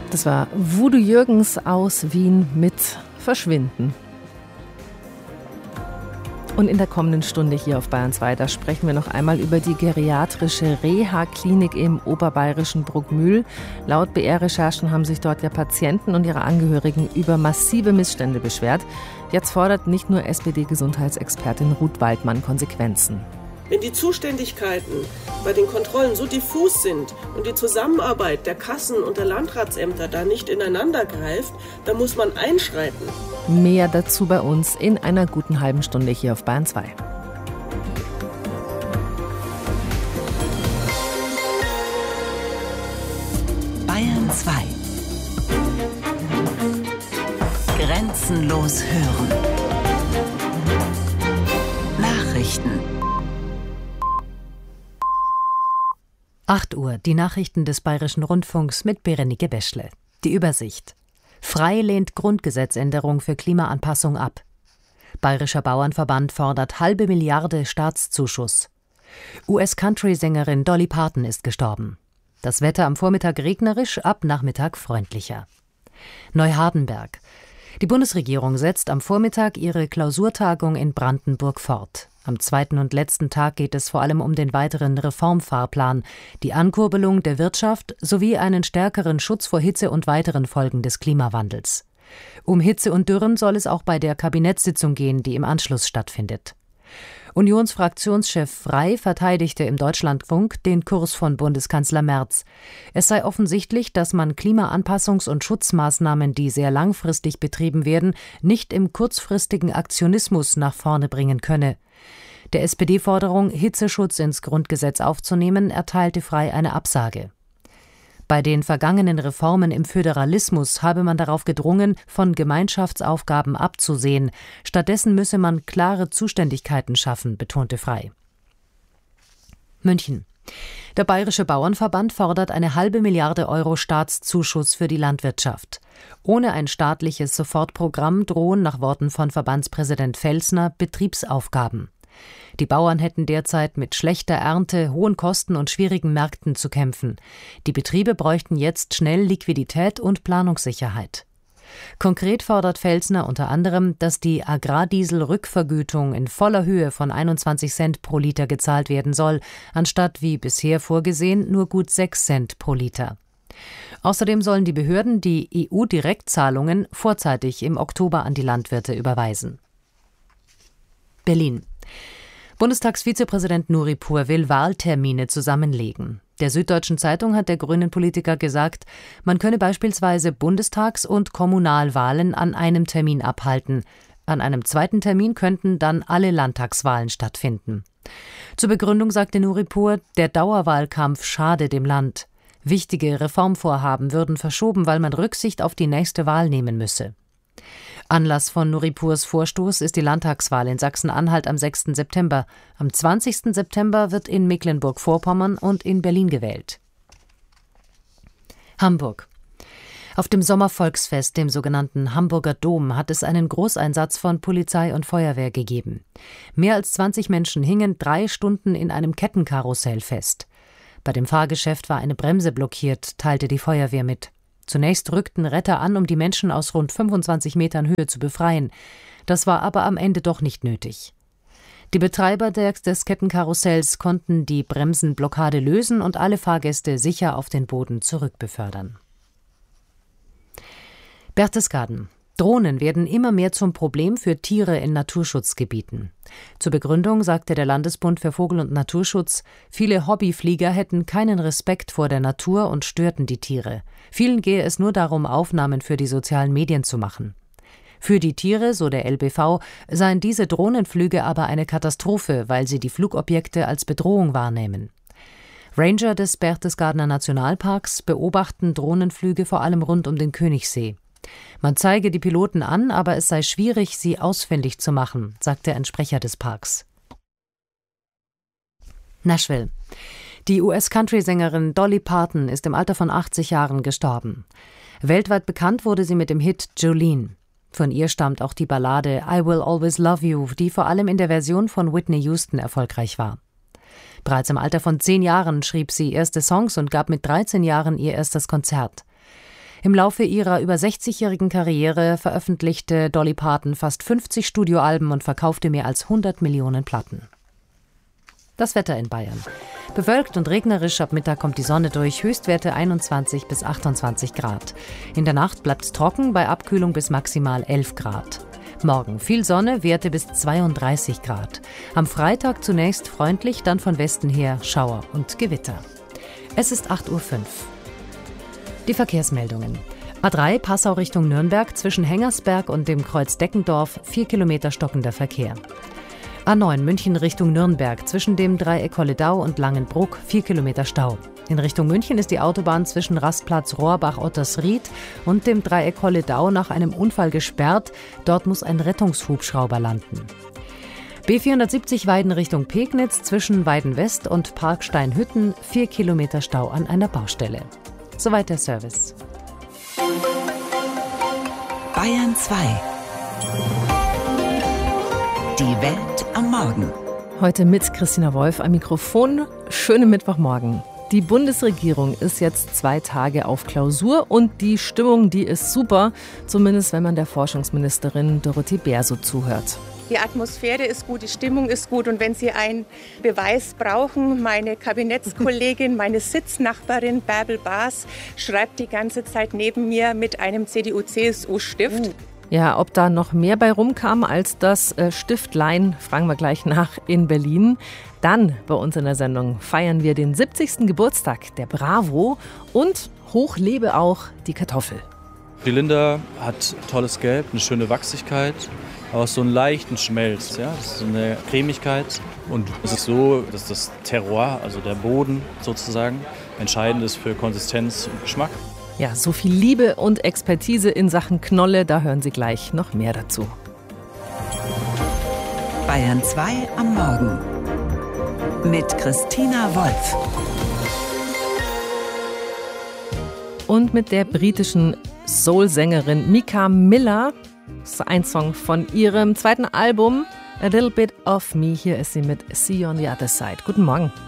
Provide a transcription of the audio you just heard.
Das war Voodoo Jürgens aus Wien mit Verschwinden. Und in der kommenden Stunde hier auf Bayern 2, da sprechen wir noch einmal über die geriatrische Reha-Klinik im oberbayerischen Bruckmühl. Laut BR-Recherchen haben sich dort ja Patienten und ihre Angehörigen über massive Missstände beschwert. Jetzt fordert nicht nur SPD-Gesundheitsexpertin Ruth Waldmann Konsequenzen. Wenn die Zuständigkeiten bei den Kontrollen so diffus sind und die Zusammenarbeit der Kassen und der Landratsämter da nicht ineinander greift, dann muss man einschreiten. Mehr dazu bei uns in einer guten halben Stunde hier auf Bayern 2. Bayern 2. Grenzenlos hören. Nachrichten. 8 Uhr, die Nachrichten des Bayerischen Rundfunks mit Berenike Beschle. Die Übersicht. Frei lehnt Grundgesetzänderung für Klimaanpassung ab. Bayerischer Bauernverband fordert 0,5 Milliarde Staatszuschuss. US-Country-Sängerin Dolly Parton ist gestorben. Das Wetter am Vormittag regnerisch, ab Nachmittag freundlicher. Neuhardenberg. Die Bundesregierung setzt am Vormittag ihre Klausurtagung in Brandenburg fort. Am zweiten und letzten Tag geht es vor allem um den weiteren Reformfahrplan, die Ankurbelung der Wirtschaft sowie einen stärkeren Schutz vor Hitze und weiteren Folgen des Klimawandels. Um Hitze und Dürren soll es auch bei der Kabinettssitzung gehen, die im Anschluss stattfindet. Unionsfraktionschef Frey verteidigte im Deutschlandfunk den Kurs von Bundeskanzler Merz. Es sei offensichtlich, dass man Klimaanpassungs- und Schutzmaßnahmen, die sehr langfristig betrieben werden, nicht im kurzfristigen Aktionismus nach vorne bringen könne. Der SPD-Forderung, Hitzeschutz ins Grundgesetz aufzunehmen, erteilte Frey eine Absage. Bei den vergangenen Reformen im Föderalismus habe man darauf gedrungen, von Gemeinschaftsaufgaben abzusehen. Stattdessen müsse man klare Zuständigkeiten schaffen, betonte Frey. München. Der Bayerische Bauernverband fordert eine 0,5 Milliarde Euro Staatszuschuss für die Landwirtschaft. Ohne ein staatliches Sofortprogramm drohen nach Worten von Verbandspräsident Felsner Betriebsaufgaben. Die Bauern hätten derzeit mit schlechter Ernte, hohen Kosten und schwierigen Märkten zu kämpfen. Die Betriebe bräuchten jetzt schnell Liquidität und Planungssicherheit. Konkret fordert Felsner unter anderem, dass die Agrardiesel-Rückvergütung in voller Höhe von 21 Cent pro Liter gezahlt werden soll, anstatt wie bisher vorgesehen nur gut 6 Cent pro Liter. Außerdem sollen die Behörden die EU-Direktzahlungen vorzeitig im Oktober an die Landwirte überweisen. Berlin. Bundestagsvizepräsident Nuripur will Wahltermine zusammenlegen. Der Süddeutschen Zeitung hat der Grünen-Politiker gesagt, man könne beispielsweise Bundestags- und Kommunalwahlen an einem Termin abhalten. An einem zweiten Termin könnten dann alle Landtagswahlen stattfinden. Zur Begründung sagte Nuripur, der Dauerwahlkampf schade dem Land. Wichtige Reformvorhaben würden verschoben, weil man Rücksicht auf die nächste Wahl nehmen müsse. Anlass von Nuripurs Vorstoß ist die Landtagswahl in Sachsen-Anhalt am 6. September. Am 20. September wird in Mecklenburg-Vorpommern und in Berlin gewählt. Hamburg. Auf dem Sommervolksfest, dem sogenannten Hamburger Dom, hat es einen Großeinsatz von Polizei und Feuerwehr gegeben. Mehr als 20 Menschen hingen 3 Stunden in einem Kettenkarussell fest. Bei dem Fahrgeschäft war eine Bremse blockiert, teilte die Feuerwehr mit. Zunächst rückten Retter an, um die Menschen aus rund 25 Metern Höhe zu befreien. Das war aber am Ende doch nicht nötig. Die Betreiber des Kettenkarussells konnten die Bremsenblockade lösen und alle Fahrgäste sicher auf den Boden zurückbefördern. Berchtesgaden. Drohnen werden immer mehr zum Problem für Tiere in Naturschutzgebieten. Zur Begründung sagte der Landesbund für Vogel- und Naturschutz, viele Hobbyflieger hätten keinen Respekt vor der Natur und störten die Tiere. Vielen gehe es nur darum, Aufnahmen für die sozialen Medien zu machen. Für die Tiere, so der LBV, seien diese Drohnenflüge aber eine Katastrophe, weil sie die Flugobjekte als Bedrohung wahrnehmen. Ranger des Berchtesgadener Nationalparks beobachten Drohnenflüge vor allem rund um den Königssee. Man zeige die Piloten an, aber es sei schwierig, sie ausfindig zu machen, sagte ein Sprecher des Parks. Nashville. Die US-Country-Sängerin Dolly Parton ist im Alter von 80 Jahren gestorben. Weltweit bekannt wurde sie mit dem Hit Jolene. Von ihr stammt auch die Ballade I Will Always Love You, die vor allem in der Version von Whitney Houston erfolgreich war. Bereits im Alter von 10 Jahren schrieb sie erste Songs und gab mit 13 Jahren ihr erstes Konzert. Im Laufe ihrer über 60-jährigen Karriere veröffentlichte Dolly Parton fast 50 Studioalben und verkaufte mehr als 100 Millionen Platten. Das Wetter in Bayern. Bewölkt und regnerisch, ab Mittag kommt die Sonne durch, Höchstwerte 21 bis 28 Grad. In der Nacht bleibt es trocken, bei Abkühlung bis maximal 11 Grad. Morgen viel Sonne, Werte bis 32 Grad. Am Freitag zunächst freundlich, dann von Westen her Schauer und Gewitter. Es ist 8:05 Uhr. Die Verkehrsmeldungen. A3 Passau Richtung Nürnberg zwischen Hengersberg und dem Kreuz Deckendorf 4 Kilometer stockender Verkehr. A9 München Richtung Nürnberg zwischen dem Dreieck Holledau und Langenbruck 4 Kilometer Stau. In Richtung München ist die Autobahn zwischen Rastplatz Rohrbach-Ottersried und dem Dreieck Holledau nach einem Unfall gesperrt. Dort muss ein Rettungshubschrauber landen. B470 Weiden Richtung Pegnitz zwischen Weiden-West und Parksteinhütten 4 Kilometer Stau an einer Baustelle. Soweit der Service. Bayern 2. Die Welt am Morgen. Heute mit Christina Wolf am Mikrofon. Schönen Mittwochmorgen. Die Bundesregierung ist jetzt 2 Tage auf Klausur und die Stimmung, die ist super, zumindest wenn man der Forschungsministerin Dorothee Bär so zuhört. Die Atmosphäre ist gut, die Stimmung ist gut und wenn Sie einen Beweis brauchen, meine Kabinettskollegin, meine Sitznachbarin Bärbel Baas schreibt die ganze Zeit neben mir mit einem CDU-CSU-Stift. Ja, ob da noch mehr bei rumkam als das Stiftlein, fragen wir gleich nach in Berlin. Dann bei uns in der Sendung feiern wir den 70. Geburtstag der Bravo und hoch lebe auch die Kartoffel. Die Linda hat tolles Gelb, eine schöne Wachsigkeit, auch so einen leichten Schmelz. Ja? Das ist so eine Cremigkeit. Und es ist so, dass das Terroir, also der Boden sozusagen, entscheidend ist für Konsistenz und Geschmack. Ja, so viel Liebe und Expertise in Sachen Knolle, da hören Sie gleich noch mehr dazu. Bayern 2 am Morgen mit Christina Wolf. Und mit der britischen Soul-Sängerin Mika Miller. Das ist ein Song von ihrem zweiten Album A Little Bit of Me. Hier ist sie mit See You on the Other Side. Guten Morgen.